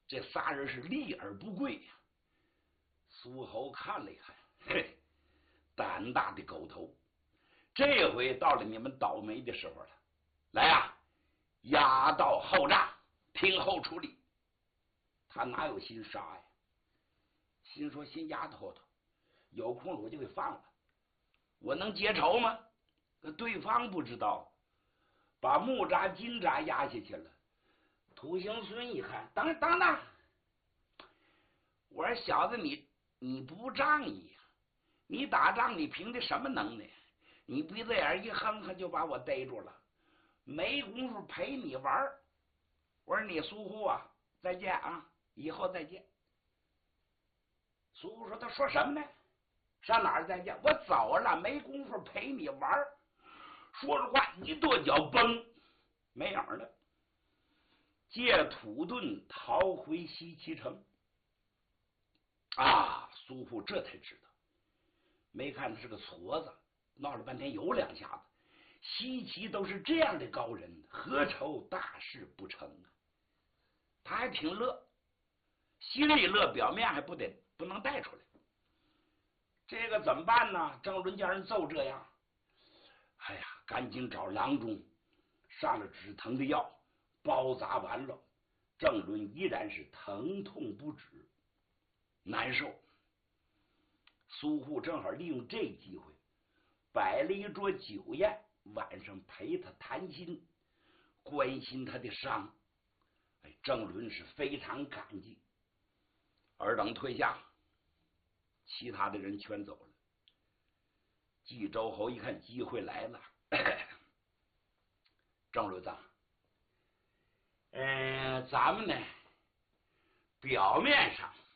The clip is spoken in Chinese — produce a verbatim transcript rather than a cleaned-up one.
这仨人是立而不跪呀。苏侯看了一看，嘿，胆大的狗头，这回到了你们倒霉的时候了。来呀，押到后帐，听候处理。他哪有心杀呀？心说先押到后头，有空了我就给放了。我能结仇吗？可对方不知道，把木扎金扎压下去了。土行孙一看，等等等，我说小子你你不仗义呀？你打仗你凭的什么能耐？你鼻子眼一哼哼就把我逮住了，没工夫陪你玩。我说你苏护啊，再见啊，以后再见。苏护说他说什么呢？上哪儿再见？我走了，没工夫陪你玩。说着话一跺脚，崩没影了，借土遁逃回西岐城。啊，苏护这才知道，没看他是个矬子，闹了半天有两下子。西岐都是这样的高人，何愁大事不成啊？他还挺乐，心里乐，表面还不得不能带出来。这个怎么办呢？郑伦叫人奏这样，哎呀，赶紧找郎中上了止疼的药，包扎完了。郑伦依然是疼痛不止，难受。苏护正好利用这机会摆了一桌酒宴，晚上陪他谈心，关心他的伤。哎，郑伦是非常感激。尔等退下，其他的人全走了。冀州侯一看机会来了，郑伦子，嗯、呃，咱们呢表面上